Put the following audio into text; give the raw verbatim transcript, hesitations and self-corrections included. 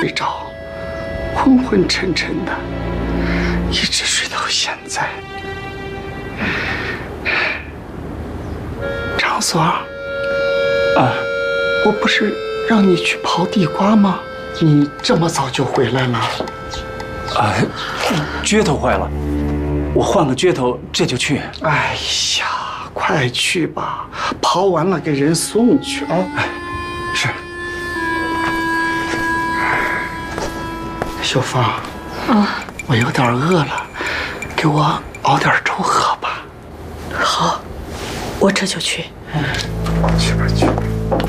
睡着，昏昏沉沉的，一直睡到现在。张所儿，啊，我不是让你去刨地瓜吗？你这么早就回来了？ 啊，撅头坏了，我换个撅头，这就去。 哎呀，快去吧，刨完了给人送去啊！哎， 是。 秀芳， 啊， 我有点饿了，给我熬点粥喝吧。 好，我这就去。 嗯，去吧去吧。